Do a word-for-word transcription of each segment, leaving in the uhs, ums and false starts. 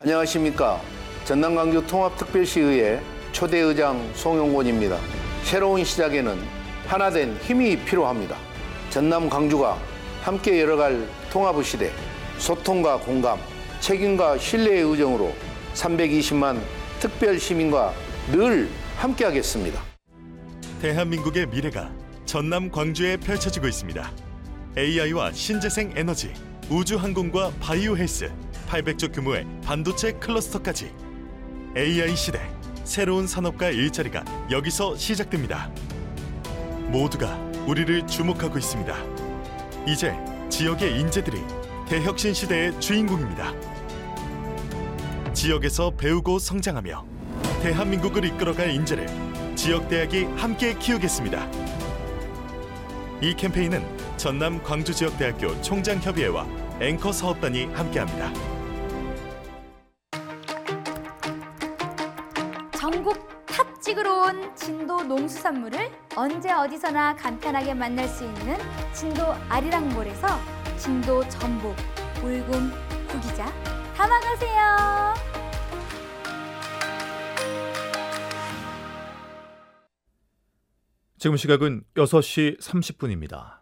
안녕하십니까. 전남 광주 통합특별시의회 초대의장 송용곤입니다. 새로운 시작에는 하나된 힘이 필요합니다. 전남 광주가 함께 열어갈 통합의 시대, 소통과 공감, 책임과 신뢰의 의정으로 삼백이십만 특별 시민과 늘 함께하겠습니다. 대한민국의 미래가 전남 광주에 펼쳐지고 있습니다. 에이아이와 신재생 에너지, 우주항공과 바이오 헬스, 팔백조 규모의 반도체 클러스터까지 에이아이 시대, 새로운 산업과 일자리가 여기서 시작됩니다. 모두가 우리를 주목하고 있습니다. 이제 지역의 인재들이 대혁신 시대의 주인공입니다. 지역에서 배우고 성장하며 대한민국을 이끌어갈 인재를 지역대학이 함께 키우겠습니다. 이 캠페인은 전남 광주지역대학교 총장협의회와 앵커 사업단이 함께합니다. 전국 탑 찍으러 온 진도 농수산물을 언제 어디서나 간편하게 만날 수 있는 진도 아리랑몰에서 진도 전복, 울금, 구기자 담아가세요. 지금 시각은 여섯 시 삼십 분입니다.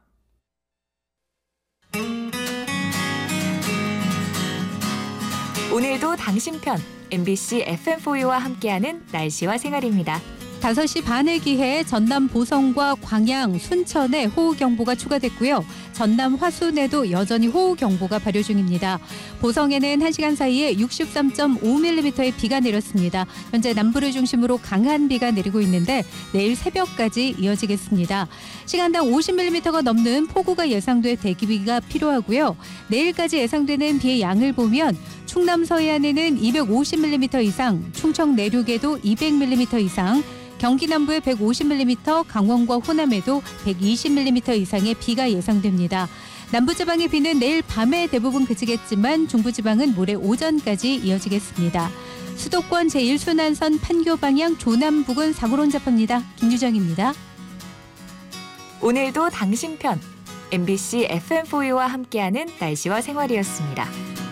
오늘도 당신 편 엠비씨 에프엠포유와 함께하는 날씨와 생활입니다. 다섯 시 반에 기해 전남 보성과 광양, 순천에 호우경보가 추가됐고요. 전남 화순에도 여전히 호우경보가 발효 중입니다. 보성에는 한 시간 사이에 육십삼 점 오 밀리미터의 비가 내렸습니다. 현재 남부를 중심으로 강한 비가 내리고 있는데 내일 새벽까지 이어지겠습니다. 시간당 오십 밀리미터가 넘는 폭우가 예상돼 대기비가 필요하고요. 내일까지 예상되는 비의 양을 보면 충남 서해안에는 이백오십 밀리미터 이상, 충청 내륙에도 이백 밀리미터 이상, 경기 남부에 백오십 밀리미터, 강원과 호남에도 백이십 밀리미터 이상의 비가 예상됩니다. 남부지방의 비는 내일 밤에 대부분 그치겠지만 중부지방은 모레 오전까지 이어지겠습니다. 수도권 제일 순환선 판교 방향 조남 부근 사고로 혼잡합니다. 김유정입니다. 오늘도 당신 편 엠비씨 에프엠포유와 함께하는 날씨와 생활이었습니다.